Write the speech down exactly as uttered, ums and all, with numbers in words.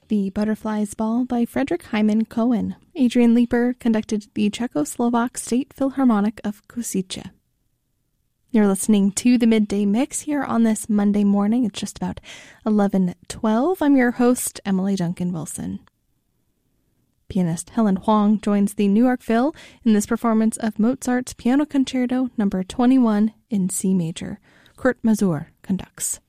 The Butterflies Ball by Frederick Hyman Cohen. Adrian Leeper conducted the Czechoslovak State Philharmonic of Košice. You're listening to the Midday Mix here on this Monday morning. It's just about eleven twelve. I'm your host, Emily Duncan Wilson. Pianist Helen Huang joins the New York Phil in this performance of Mozart's Piano Concerto number twenty-one in C major. Kurt Masur conducts.